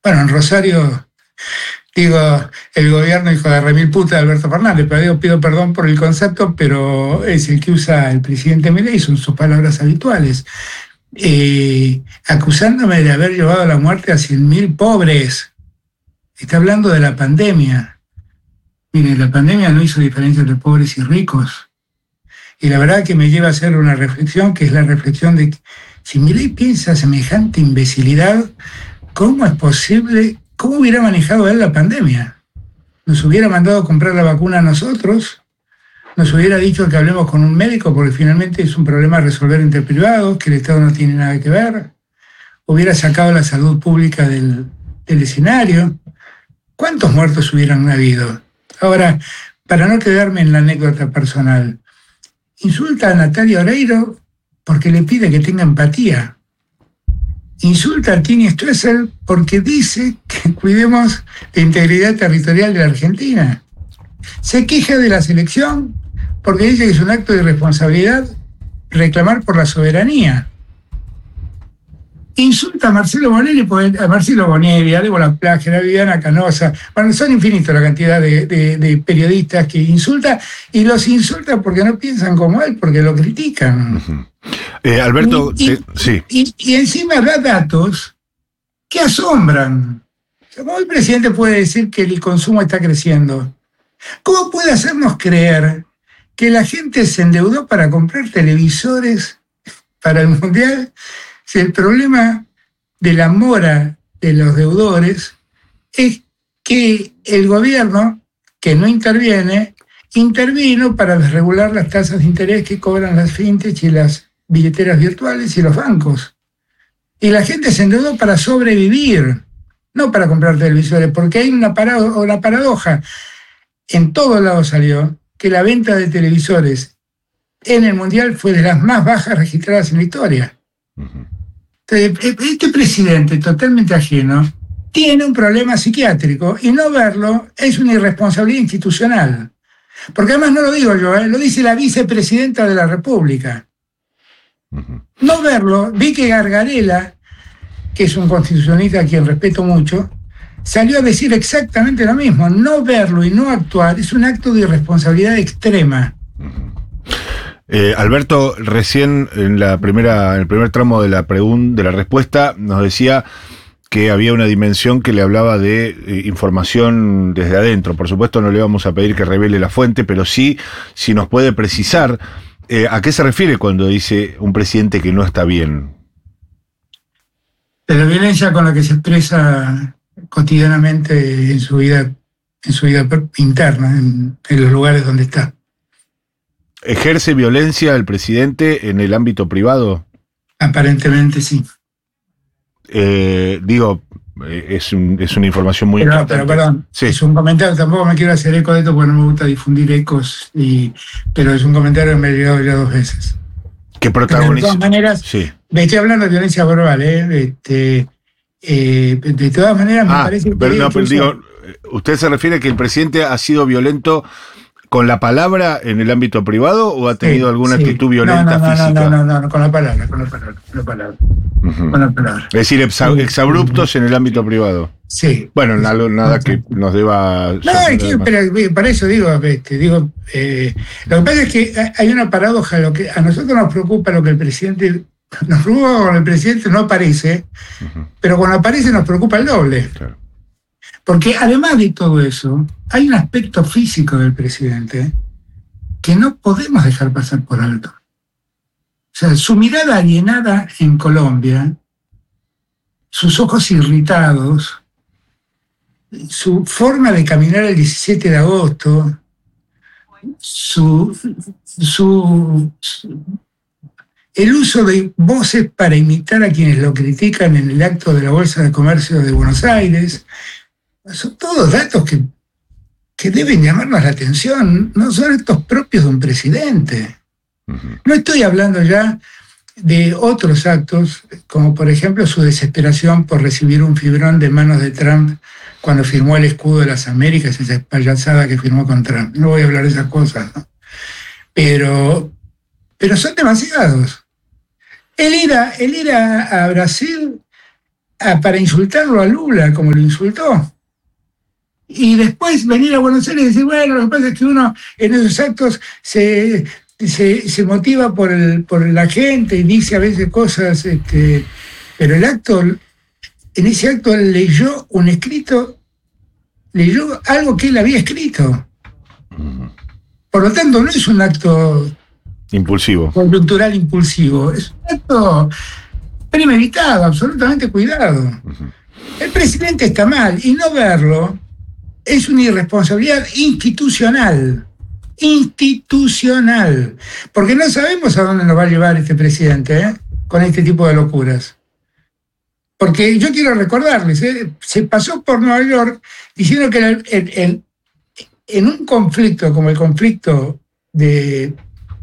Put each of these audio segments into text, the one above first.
Bueno, en Rosario, digo, el gobierno hijo de remil puta de Alberto Fernández, pero digo, pido perdón por el concepto, pero es el que usa el presidente Milei, son sus palabras habituales. Acusándome de haber llevado a la muerte a 100.000 pobres. Está hablando de la pandemia. Mire, la pandemia no hizo diferencia entre pobres y ricos. Y la verdad que me lleva a hacer una reflexión, que es la reflexión de que si Milei piensa semejante imbecilidad, ¿cómo es posible? ¿Cómo hubiera manejado él la pandemia? ¿Nos hubiera mandado a comprar la vacuna a nosotros? ¿Nos hubiera dicho que hablemos con un médico porque finalmente es un problema a resolver entre privados, que el Estado no tiene nada que ver? ¿Hubiera sacado la salud pública del escenario? ¿Cuántos muertos hubieran habido? Ahora, para no quedarme en la anécdota personal, insulta a Natalia Oreiro porque le pide que tenga empatía. Insulta a Tini Stoessel porque dice que cuidemos la integridad territorial de la Argentina. Se queja de la selección porque dice que es un acto de irresponsabilidad reclamar por la soberanía. Insulta a Marcelo Bonelli, a Débora Plager, a Viviana Canosa. Bueno, son infinitos la cantidad de periodistas que insulta, y los insulta porque no piensan como él, porque lo critican. Uh-huh. Alberto, sí. Y encima da datos que asombran. ¿Cómo el presidente puede decir que el consumo está creciendo? ¿Cómo puede hacernos creer que la gente se endeudó para comprar televisores para el Mundial si el problema de la mora de los deudores es que el gobierno, que no intervino para desregular las tasas de interés que cobran las fintech y las billeteras virtuales y los bancos? Y la gente se endeudó para sobrevivir, no para comprar televisores, porque hay una paradoja. En todos lados salió que la venta de televisores en el Mundial fue de las más bajas registradas en la historia. Uh-huh. Entonces, este presidente totalmente ajeno tiene un problema psiquiátrico, y no verlo es una irresponsabilidad institucional. Porque además no lo digo yo, lo dice la vicepresidenta de la República. Uh-huh. No verlo, vi que Gargarella, que es un constitucionalista a quien respeto mucho, salió a decir exactamente lo mismo. No verlo y no actuar es un acto de irresponsabilidad extrema. Uh-huh. Alberto, recién en el primer tramo de la respuesta nos decía que había una dimensión que le hablaba de información desde adentro. Por supuesto no le vamos a pedir que revele la fuente, pero sí, si nos puede precisar, ¿a qué se refiere cuando dice un presidente que no está bien? De la violencia con la que se expresa cotidianamente en su vida interna, en los lugares donde está. ¿Ejerce violencia el presidente en el ámbito privado? Aparentemente sí. Es una información muy importante. Pero perdón, sí. Es un comentario, tampoco me quiero hacer eco de esto porque no me gusta difundir ecos, pero es un comentario que me ha llegado ya 2 veces. ¿Qué protagoniza? De todas maneras, sí. Me estoy hablando de violencia verbal, de todas maneras me parece que... Pero digo, ¿usted se refiere a que el presidente ha sido violento con la palabra en el ámbito privado o ha tenido alguna actitud violenta física? No, con la palabra. Uh-huh. Con la palabra. Es decir, exabruptos en el ámbito privado. Sí. Bueno, nada que nos deba... pero para eso digo, lo que pasa es que hay una paradoja. Lo que a nosotros nos preocupa con el presidente no aparece, uh-huh. Pero cuando aparece nos preocupa el doble. Claro. Porque además de todo eso, hay un aspecto físico del presidente que no podemos dejar pasar por alto. O sea, su mirada alienada en Colombia, sus ojos irritados, su forma de caminar el 17 de agosto, el uso de voces para imitar a quienes lo critican en el acto de la Bolsa de Comercio de Buenos Aires, son todos datos que deben llamarnos la atención, no son estos propios de un presidente. Uh-huh. No estoy hablando ya de otros actos, como por ejemplo su desesperación por recibir un fibrón de manos de Trump cuando firmó el escudo de las Américas, esa payasada que firmó con Trump. No voy a hablar de esas cosas, ¿no? Pero son demasiados. El ir a Brasil para insultarlo a Lula como lo insultó. Y después venir a Buenos Aires y decir, bueno, lo que pasa es que uno en esos actos se motiva por la gente y dice a veces cosas, pero en ese acto leyó algo que él había escrito. Por lo tanto, no es un acto impulsivo, coyuntural impulsivo, es un acto premeditado, absolutamente cuidado. El presidente está mal y no verlo es una irresponsabilidad institucional, porque no sabemos a dónde nos va a llevar este presidente con este tipo de locuras. Porque yo quiero recordarles, se pasó por Nueva York diciendo que en un conflicto como el conflicto de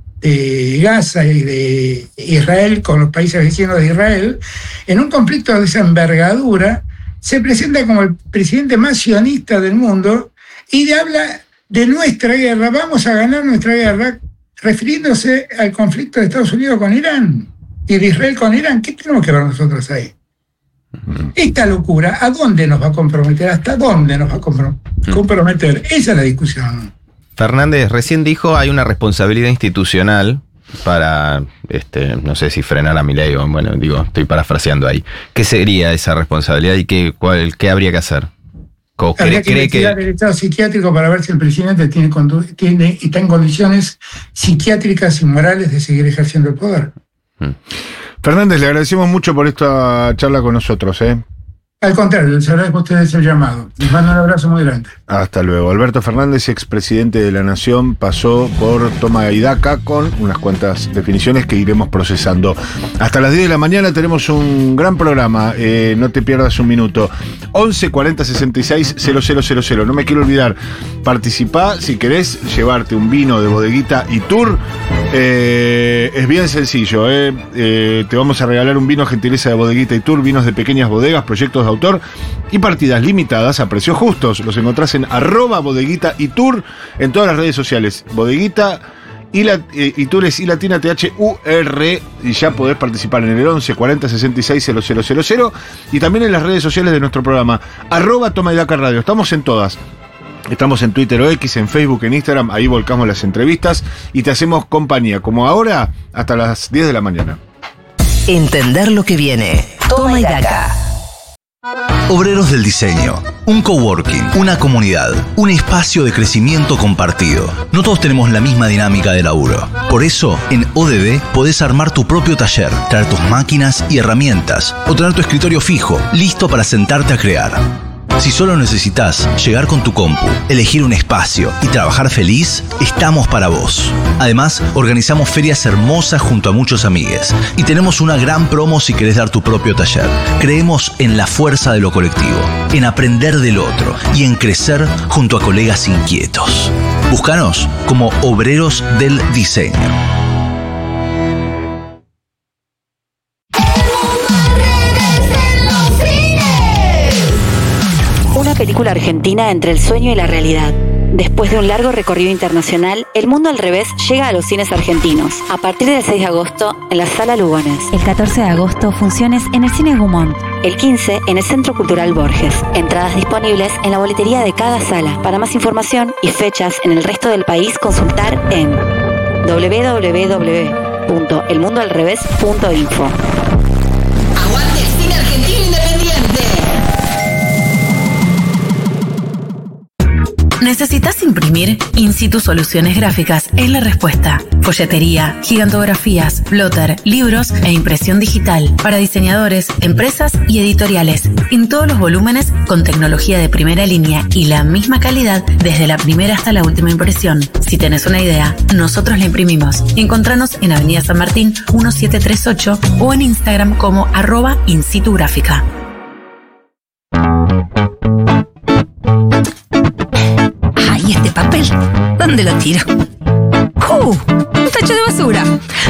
Gaza y de Israel con los países vecinos de Israel, en un conflicto de esa envergadura, se presenta como el presidente más sionista del mundo y habla de nuestra guerra, vamos a ganar nuestra guerra, refiriéndose al conflicto de Estados Unidos con Irán y de Israel con Irán. ¿Qué tenemos que ver nosotros ahí? Esta locura, ¿a dónde nos va a comprometer? ¿Hasta dónde nos va a comprometer? Esa es la discusión. Fernández recién dijo hay una responsabilidad institucional para, no sé si frenar a Milei, o bueno, digo, estoy parafraseando ahí. ¿Qué sería esa responsabilidad y qué habría que hacer? Habría que investigar el estado psiquiátrico para ver si el presidente está en condiciones psiquiátricas y morales de seguir ejerciendo el poder. Fernández, le agradecemos mucho por esta charla con nosotros, ¿eh? Al contrario, les agradezco a ustedes el llamado. Les mando un abrazo muy grande. Hasta luego. Alberto Fernández, expresidente de la Nación, pasó por toma y daca con unas cuantas definiciones que iremos procesando. Hasta las 10 de la mañana tenemos un gran programa. No te pierdas un minuto. 11 40 66 000. No me quiero olvidar. Participá si querés llevarte un vino de Bodeguita Itur. Es bien sencillo. Te vamos a regalar un vino gentileza de Bodeguita Itur, vinos de pequeñas bodegas, proyectos de autor y partidas limitadas a precios justos. Los encontrás en @bodeguita Itur en todas las redes sociales. Bodeguita Itur es ilatina THUR y ya podés participar en el 11 40 66 000 y también en las redes sociales de nuestro programa @Toma y Daca Radio. Estamos en todas. Estamos en Twitter o X, en Facebook, en Instagram. Ahí volcamos las entrevistas y te hacemos compañía, como ahora, hasta las 10 de la mañana. Entender lo que viene. Toma y Daca. Obreros del Diseño, un coworking, una comunidad, un espacio de crecimiento compartido. No todos tenemos la misma dinámica de laburo. Por eso, en ODB podés armar tu propio taller, traer tus máquinas y herramientas o tener tu escritorio fijo, listo para sentarte a crear. Si solo necesitas llegar con tu compu, elegir un espacio y trabajar feliz, estamos para vos. Además, organizamos ferias hermosas junto a muchos amigues y tenemos una gran promo si querés dar tu propio taller. Creemos en la fuerza de lo colectivo, en aprender del otro y en crecer junto a colegas inquietos. Búscanos como Obreros del Diseño. Una película argentina entre el sueño y la realidad. Después de un largo recorrido internacional, El Mundo al Revés llega a los cines argentinos, a partir del 6 de agosto en la Sala Lugones. El 14 de agosto, funciones en el Cine Gumont. El 15 en el Centro Cultural Borges. Entradas disponibles en la boletería de cada sala. Para más información y fechas en el resto del país, consultar en www.elmundoalrevés.info. ¡Aguante el cine argentino independiente! ¿Necesitas imprimir? In Situ Soluciones Gráficas es la respuesta. Folletería, gigantografías, plotter, libros e impresión digital para diseñadores, empresas y editoriales. En todos los volúmenes con tecnología de primera línea y la misma calidad desde la primera hasta la última impresión. Si tenés una idea, nosotros la imprimimos. Encontranos en Avenida San Martín 1738 o en Instagram como @insitugráfica. ¿Este papel? ¿Dónde lo tiro? ¡Un tacho de basura!